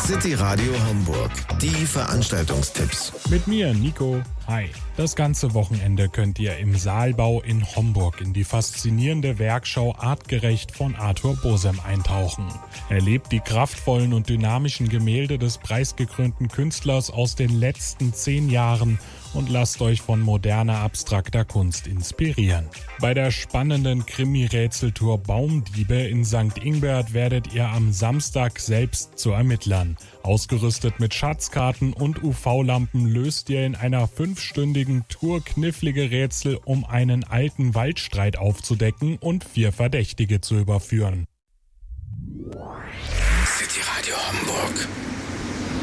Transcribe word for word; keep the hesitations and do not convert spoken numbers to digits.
City Radio Homburg. Die Veranstaltungstipps. Mit mir, Nico. Hi. Das ganze Wochenende könnt ihr im Saalbau in Homburg in die faszinierende Werkschau Artgerecht von Arthur Bosem eintauchen. Erlebt die kraftvollen und dynamischen Gemälde des preisgekrönten Künstlers aus den letzten zehn Jahren und lasst euch von moderner, abstrakter Kunst inspirieren. Bei der spannenden Krimi-Rätseltour Baumdiebe in Sankt Ingbert werdet ihr am Samstag selbst zu Ermittlern. Ausgerüstet mit Schatzkarten und U V-Lampen löst ihr in einer fünfstündigen Tour knifflige Rätsel, um einen alten Waldstreit aufzudecken und vier Verdächtige zu überführen. City Radio Homburg.